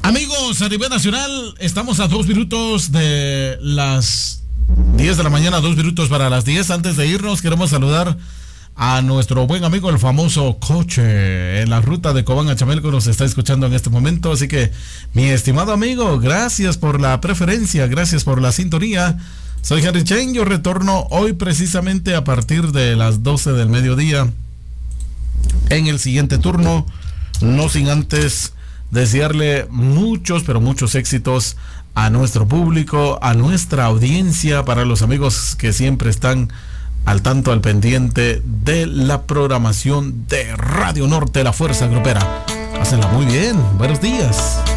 Amigos, a nivel nacional, estamos a 2 minutos de las 10 de la mañana, 2 minutos para las 10. Antes de irnos, queremos saludar a nuestro buen amigo, el famoso Coche, en la ruta de Cobán a Chamelco, nos está escuchando en este momento. Así que, mi estimado amigo, gracias por la preferencia, gracias por la sintonía. Soy Henry Chen, yo retorno hoy precisamente a partir de las 12 del mediodía en el siguiente turno, no sin antes desearle muchos, pero muchos éxitos a nuestro público, a nuestra audiencia, para los amigos que siempre están al tanto, al pendiente de la programación de Radio Norte, la Fuerza Grupera. Pásenla muy bien, buenos días.